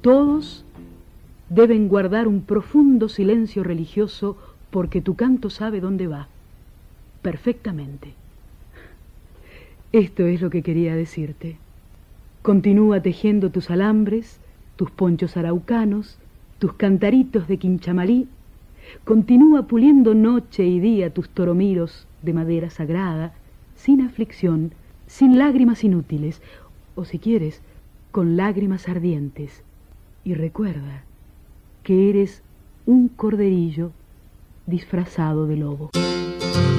Todos deben guardar un profundo silencio religioso porque tu canto sabe dónde va, perfectamente. Esto es lo que quería decirte. Continúa tejiendo tus alambres, tus ponchos araucanos, tus cantaritos de quinchamalí. Continúa puliendo noche y día tus toromiros de madera sagrada, sin aflicción, sin lágrimas inútiles, o si quieres, con lágrimas ardientes. Y recuerda que eres un corderillo disfrazado de lobo.